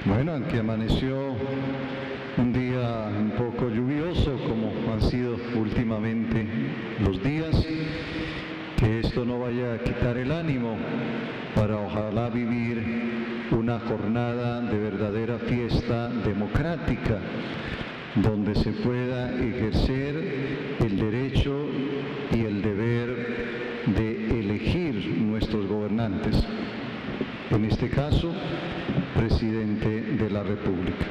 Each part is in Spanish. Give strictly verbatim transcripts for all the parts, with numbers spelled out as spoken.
Bueno, aunque amaneció un día un poco lluvioso, como han sido últimamente los días, que esto no vaya a quitar el ánimo para ojalá vivir una jornada de verdadera fiesta democrática, donde se pueda ejercer el derecho y el deber de elegir nuestros gobernantes, en este caso, presidente de la República.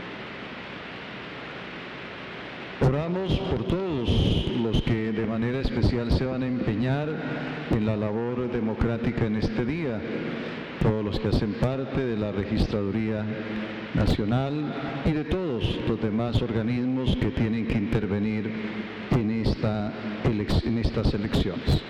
Oramos por todos los que de manera especial se van a empeñar en la labor democrática en este día, todos los que hacen parte de la Registraduría Nacional y de todos los demás organismos que tienen que intervenir en, esta, en estas elecciones.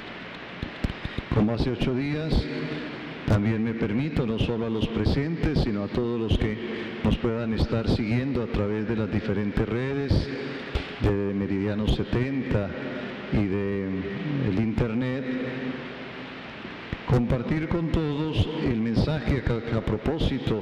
Como hace ocho días, también me permito, no solo a los presentes, sino a todos los que nos puedan estar siguiendo a través de las diferentes redes, de Meridiano setenta y del Internet, compartir con todos el mensaje que a propósito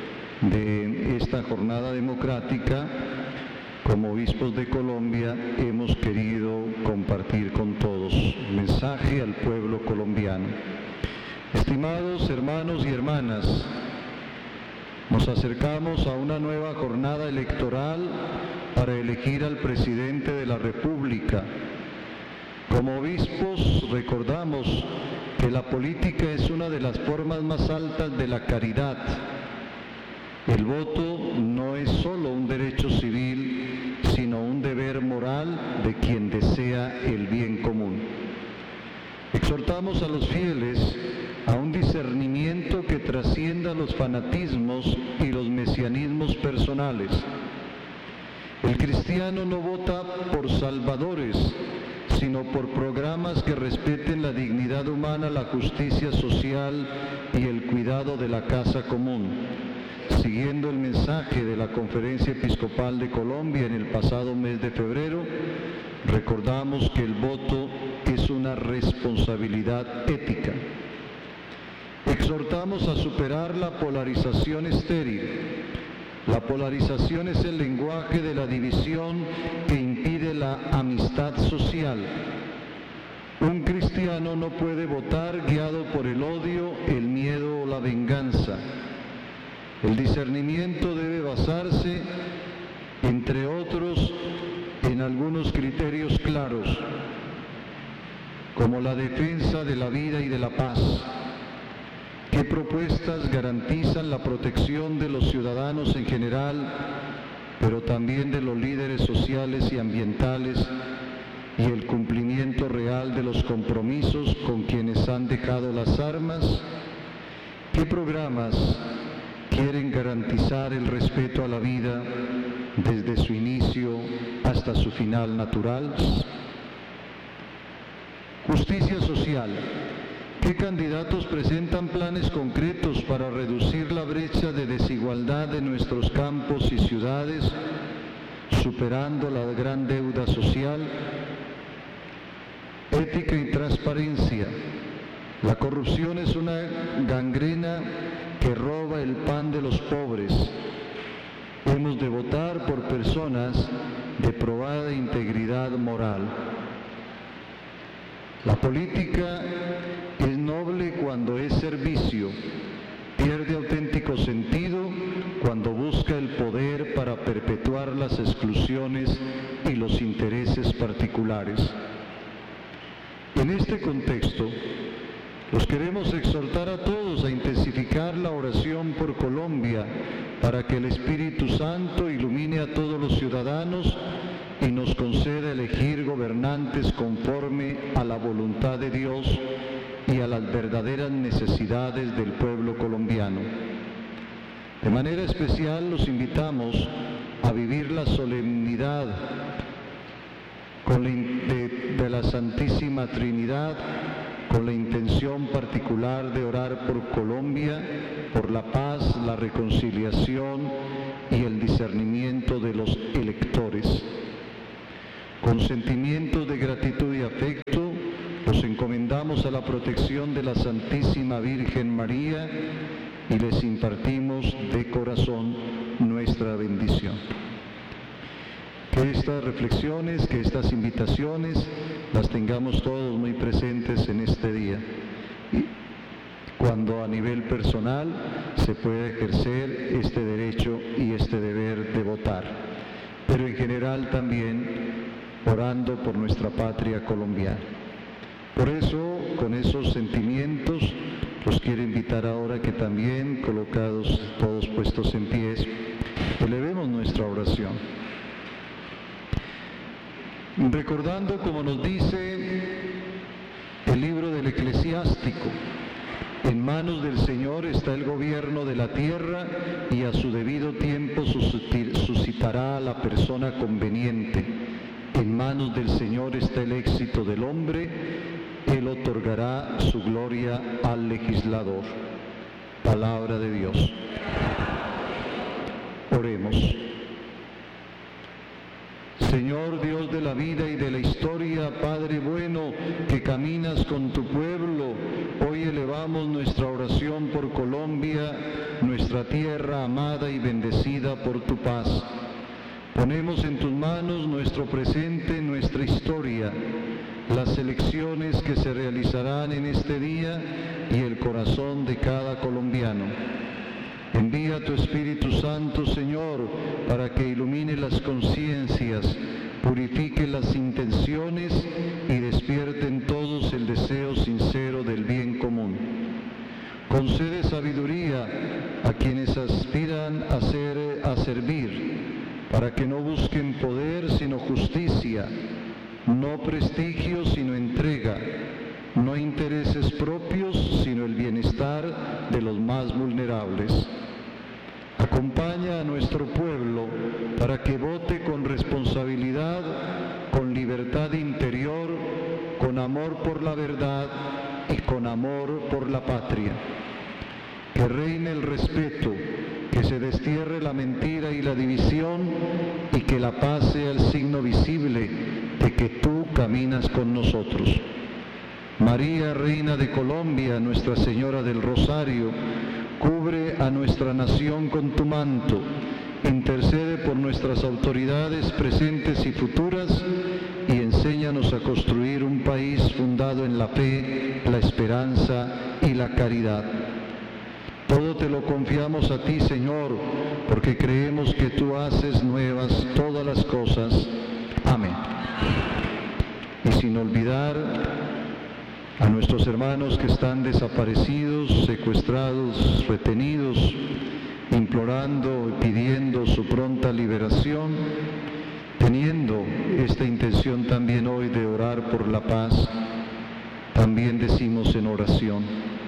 de esta jornada democrática, como obispos de Colombia, hemos querido compartir con todos. Mensaje al pueblo colombiano. Estimados hermanos y hermanas, nos acercamos a una nueva jornada electoral para elegir al presidente de la República. Como obispos recordamos que la política es una de las formas más altas de la caridad. El voto no es solo un derecho civil, sino un deber moral de quien desea el bien común. Exhortamos a los fieles a un discernimiento que trascienda los fanatismos y los mesianismos personales. El cristiano no vota por salvadores, sino por programas que respeten la dignidad humana, la justicia social y el cuidado de la casa común. Siguiendo el mensaje de la Conferencia Episcopal de Colombia en el pasado mes de febrero, recordamos que el voto es una responsabilidad ética. Exhortamos a superar la polarización estéril. La polarización es el lenguaje de la división que impide la amistad social. Un cristiano no puede votar guiado por el odio, el miedo o la venganza. El discernimiento debe basarse, entre otros, en algunos criterios claros, como la defensa de la vida y de la paz. ¿Qué propuestas garantizan la protección de los ciudadanos en general, pero también de los líderes sociales y ambientales, y el cumplimiento real de los compromisos con quienes han dejado las armas? ¿Qué programas quieren garantizar el respeto a la vida desde su inicio hasta su final natural? Justicia social. ¿Qué candidatos presentan planes concretos para reducir la brecha de desigualdad de nuestros campos y ciudades, superando la gran deuda social? Ética y transparencia. La corrupción es una gangrena que roba el pan de los pobres. Hemos de votar por personas de probada integridad moral. La política es noble cuando es servicio, pierde auténtico sentido cuando busca el poder para perpetuar las exclusiones y los intereses particulares. En este contexto, los queremos exhortar a todos a intensificar la oración por Colombia para que el Espíritu Santo ilumine a todos los ciudadanos y nos conceda elegir gobernantes conforme a la voluntad de Dios y a las verdaderas necesidades del pueblo colombiano. De manera especial los invitamos a vivir la solemnidad con la, de, de la Santísima Trinidad, con la intención particular de orar por Colombia, por la paz, la reconciliación y el discernimiento de los electores. Con sentimientos de gratitud y afecto, los encomendamos a la protección de la Santísima Virgen María y les impartimos de corazón nuestra bendición. Que estas reflexiones, que estas invitaciones las tengamos todos muy presentes en este día, cuando a nivel personal se puede ejercer este derecho y este deber de votar, pero en general también orando por nuestra patria colombiana. Por eso, con esos sentimientos, los quiero invitar ahora que también, colocados todos puestos en pies, elevemos nuestra oración. Recordando, como nos dice el libro del Eclesiástico, en manos del Señor está el gobierno de la tierra y a su debido tiempo suscitará a la persona conveniente. En manos del Señor está el éxito del hombre, Él otorgará su gloria al legislador. Palabra de Dios. Oremos. Señor Dios de la vida y de la historia, Padre bueno, que caminas con tu pueblo, hoy elevamos nuestra oración por Colombia, nuestra tierra amada y bendecida por tu paz. Ponemos en tus manos nuestro presente, nuestra historia, las elecciones que se realizarán en este día y el corazón de cada colombiano. Envía tu Espíritu Santo, Señor, para que ilumine las conciencias, purifique las intenciones y despierte en todos el deseo sincero del bien común. Concede sabiduría a quienes aspiran a, ser, a servir, para que no busquen poder sino justicia, no prestigio sino entrega, no intereses propios sino el bienestar de los más vulnerables. Acompaña a nuestro pueblo para que vote con responsabilidad, con libertad interior, con amor por la verdad y con amor por la patria. Que reine el respeto, que se destierre la mentira y la división y que la paz sea el signo visible de que tú caminas con nosotros. María, Reina de Colombia, Nuestra Señora del Rosario, cubre a nuestra nación con tu manto, intercede por nuestras autoridades presentes y futuras y enséñanos a construir un país fundado en la fe, la esperanza y la caridad. Todo te lo confiamos a ti, Señor, porque creemos que tú haces nuevas todas las cosas. Amén. Y sin olvidar a nuestros hermanos que están desaparecidos, secuestrados, retenidos, implorando y pidiendo su pronta liberación, teniendo esta intención también hoy de orar por la paz, también decimos en oración: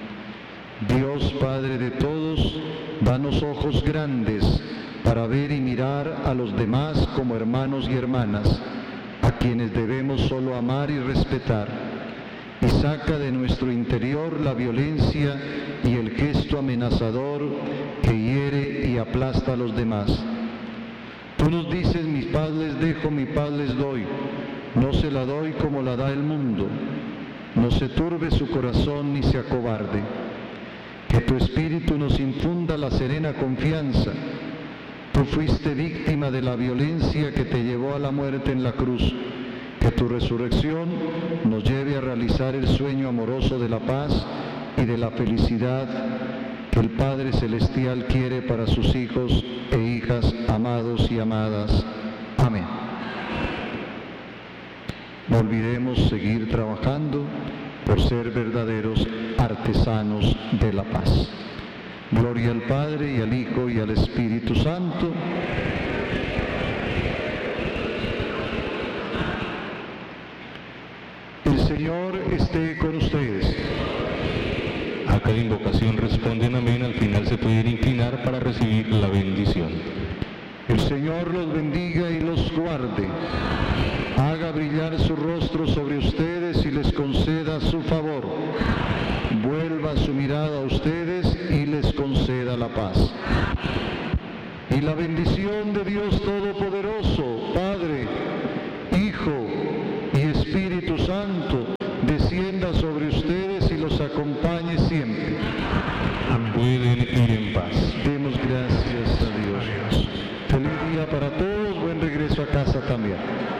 Dios Padre de todos, danos ojos grandes para ver y mirar a los demás como hermanos y hermanas, a quienes debemos solo amar y respetar. Y saca de nuestro interior la violencia y el gesto amenazador que hiere y aplasta a los demás. Tú nos dices: mi paz les dejo, mi paz les doy, no se la doy como la da el mundo. No se turbe su corazón ni se acobarde. Que tu Espíritu nos infunda la serena confianza. Tú fuiste víctima de la violencia que te llevó a la muerte en la cruz. Que tu resurrección nos lleve a realizar el sueño amoroso de la paz y de la felicidad que el Padre Celestial quiere para sus hijos e hijas amados y amadas. Amén. No olvidemos seguir trabajando por ser verdaderos artesanos de la paz. Gloria al Padre y al Hijo y al Espíritu Santo. El Señor esté con ustedes. A cada invocación responden amén. Al final se pueden inclinar para recibir la bendición. El Señor los bendiga y los guarde. Haga brillar su rostro sobre ustedes y les conceda su favor. Vuelva su mirada a ustedes y les conceda la paz. Y la bendición de Dios Todopoderoso, Padre, Hijo y Espíritu Santo, descienda sobre ustedes y los acompañe siempre. Pueden ir paz. Demos gracias a Dios. Feliz día para todos, buen regreso a casa también.